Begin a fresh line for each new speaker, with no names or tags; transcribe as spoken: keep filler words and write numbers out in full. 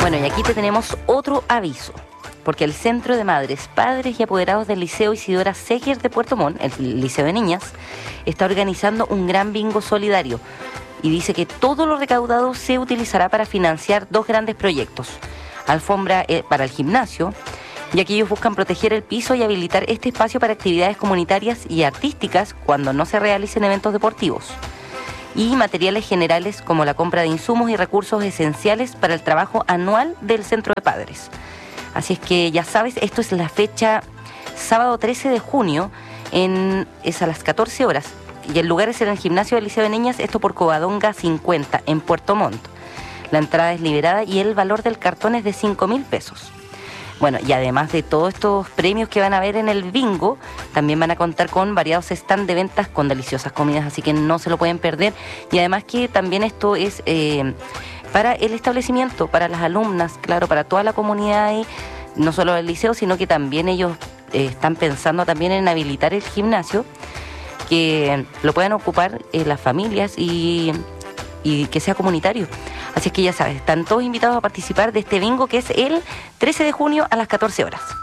Bueno, y aquí te tenemos otro aviso, porque el Centro de Madres, Padres y Apoderados del Liceo Isidora Seger de Puerto Montt, el Liceo de Niñas, está organizando un gran bingo solidario y dice que todo lo recaudado se utilizará para financiar dos grandes proyectos. Alfombra eh, para el gimnasio, ya que ellos buscan proteger el piso y habilitar este espacio para actividades comunitarias y artísticas cuando no se realicen eventos deportivos. Y materiales generales como la compra de insumos y recursos esenciales para el trabajo anual del Centro de Padres. Así es que ya sabes, esto es la fecha sábado trece de junio, en, es a las catorce horas, y el lugar es en el gimnasio del Liceo de Niñas, esto por Covadonga cincuenta, en Puerto Montt. La entrada es liberada y el valor del cartón es de cinco mil pesos. Bueno, y además de todos estos premios que van a haber en el bingo, también van a contar con variados stands de ventas con deliciosas comidas, así que no se lo pueden perder. Y además que también esto es eh, para el establecimiento, para las alumnas, claro, para toda la comunidad ahí, no solo del liceo, sino que también ellos eh, están pensando también en habilitar el gimnasio, que lo puedan ocupar eh, las familias y, y que sea comunitario. Así es que ya sabes, están todos invitados a participar de este bingo que es el trece de junio a las catorce horas.